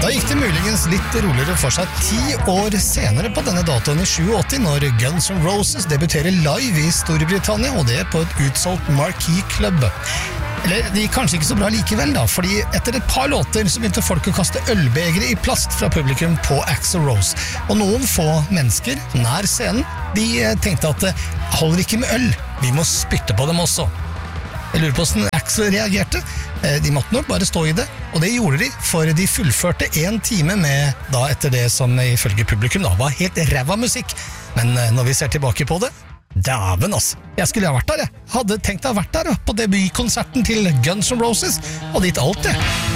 Da gikk det muligens litt roligere for seg 10 år senere på denne datoen i 87, når Guns N' Roses debuterer live i Storbritannia, og det på et utsolgt Marquee Club. Eller det gikk kanskje ikke så bra likevel da, fordi etter et par låter så begynte folk å kaste ølbegre i plast fra publikum på Axl Rose. Og noen få mennesker nær scenen, de tenkte at det holder ikke med øl, vi må spytte på dem også. Jeg lurer på hvordan Axl reagerte. De måtte nok bare stå i det, og det gjorde de, for de fullførte 1 time med, da etter det som ifølge publikum da var helt ræva musikk. Men når vi ser tilbake på det, dæven altså, jeg skulle ha vært der jeg. Hadde tenkt å ha vært der på debutkonserten til Guns N' Roses, og dit alt det.